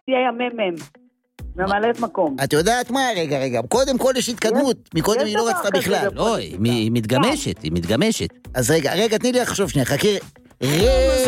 תהיה הממם. ממלאת מקום. את יודעת מה? רגע. קודם כל יש התקדמות. מקודם היא לא רצתה בכלל. לא, היא מתגמשת. אז רגע, תני לי לחשוב שנייה. חכי.